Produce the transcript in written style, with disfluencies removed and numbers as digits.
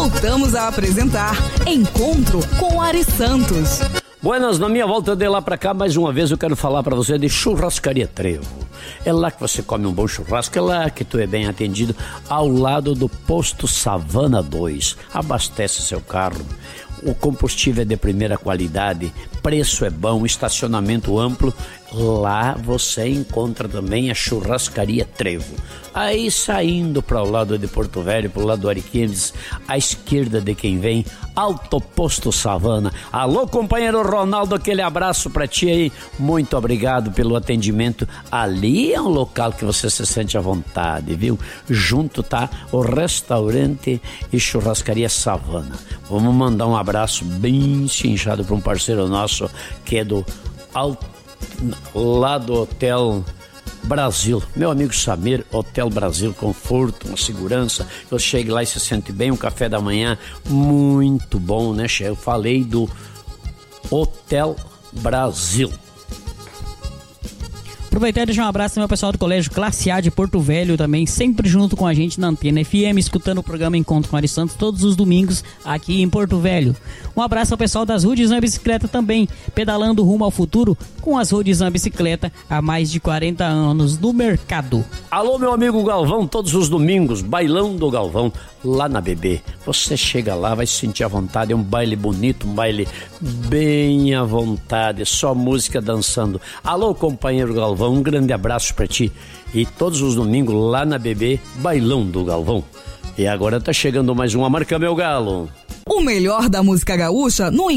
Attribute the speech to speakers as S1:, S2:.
S1: Voltamos a apresentar Encontro com Ari Santos.
S2: Buenas, na minha volta de lá pra cá, mais uma vez eu quero falar pra você de Churrascaria Trevo. É lá que você come um bom churrasco, é lá que tu é bem atendido, ao lado do posto Savana 2. Abastece seu carro. O combustível é de primeira qualidade, preço é bom, estacionamento amplo. Lá você encontra também a Churrascaria Trevo. Aí saindo para o lado de Porto Velho, para o lado do Ariquemes, à esquerda de quem vem, Alto Posto Savana. Alô, companheiro Ronaldo, aquele abraço para ti aí. Muito obrigado pelo atendimento. Ali é um local que você se sente à vontade, viu? Junto tá o restaurante e Churrascaria Savana. Vamos mandar um abraço bem cinchado para um parceiro nosso que é lá do Hotel Brasil, meu amigo Samir. Hotel Brasil, conforto, uma segurança, você chega lá e se sente bem, um café da manhã muito bom, né, chefe? Eu falei do Hotel Brasil.
S3: Aproveitar e deixar um abraço ao meu pessoal do Colégio Classe A de Porto Velho também, sempre junto com a gente na Antena FM, escutando o programa Encontro com Ari Santos todos os domingos aqui em Porto Velho. Um abraço ao pessoal das Rudes na Bicicleta também, pedalando rumo ao futuro com as Rudes na Bicicleta há mais de 40 anos no mercado.
S2: Alô, meu amigo Galvão, todos os domingos, bailão do Galvão, lá na BB. Você chega lá, vai se sentir à vontade, é um baile bonito, um baile bem à vontade, só música dançando. Alô, companheiro Galvão, um grande abraço pra ti. E todos os domingos lá na BB, bailão do Galvão. E agora tá chegando mais uma Marca Meu Galo.
S1: O melhor da música gaúcha no